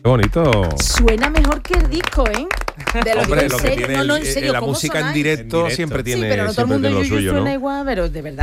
Qué bonito. Suena mejor que el disco, ¿eh? De Hombre, lo que serio, tiene no, en serio, la ¿cómo música en sonáis? directo siempre Sí, tiene, pero no todo el siempre mundo tiene lo Yuyu suyo, suena ¿no? igual, pero de verdad